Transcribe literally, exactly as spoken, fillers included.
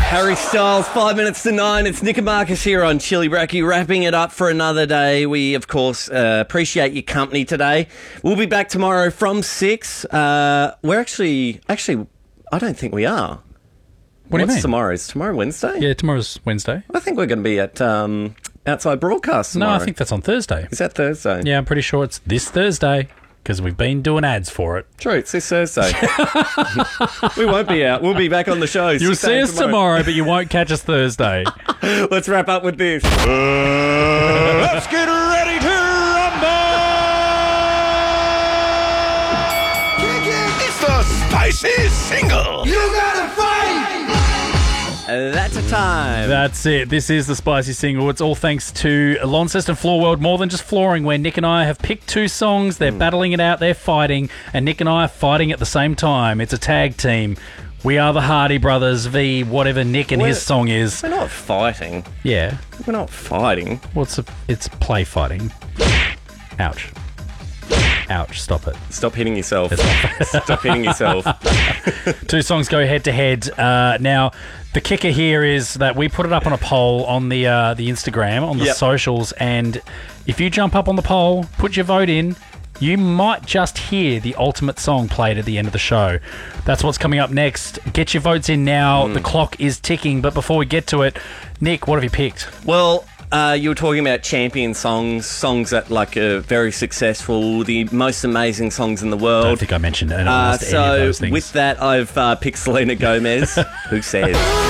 Harry Styles, five minutes to nine. It's Nick and Marcus here on Chili Bracky, wrapping it up for another day. We, of course, uh, appreciate your company today. We'll be back tomorrow from six. Uh, we're actually, actually, I don't think we are. What do you What's mean? tomorrow? Is tomorrow Wednesday? Yeah, tomorrow's Wednesday. I think we're going to be at um, Outside Broadcast tomorrow. No, I think that's on Thursday. Is that Thursday? Yeah, I'm pretty sure it's this Thursday because we've been doing ads for it. True, it's this Thursday. We won't be out. We'll be back on the show. You'll six see a.m. us tomorrow, but you won't catch us Thursday. Let's wrap up with this. Uh, let's get ready to rumble! It's the spicy single. You gotta fight! Uh, that's a time. That's it. This is the Spicy Single. It's all thanks to Launceston Floor World, more than just flooring, where Nick and I have picked two songs. They're mm. battling it out. They're fighting. And Nick and I are fighting at the same time. It's a tag team. We are the Hardy Brothers v whatever Nick and we're, his song is. We're not fighting. Yeah. We're not fighting. What's well, a, it's play fighting. Ouch. Ouch. Stop it. Stop hitting yourself. Stop hitting yourself. Two songs go head to head. Uh, now, the kicker here is that we put it up on a poll on the uh, the Instagram, on the yep. socials, and if you jump up on the poll, put your vote in, you might just hear the ultimate song played at the end of the show. That's what's coming up next. Get your votes in now. Mm. The clock is ticking, but before we get to it, Nick, what have you picked? Well, Uh, you were talking about champion songs, songs that like are very successful, the most amazing songs in the world. I don't think I mentioned it. Uh, so with that, I've uh, picked Selena Gomez. Who says?